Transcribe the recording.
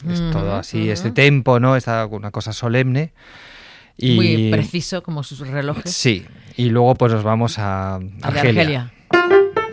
Es todo así, este tempo, ¿no? Es una cosa solemne. Y muy preciso, como sus relojes. Sí, y luego pues nos vamos a Argelia.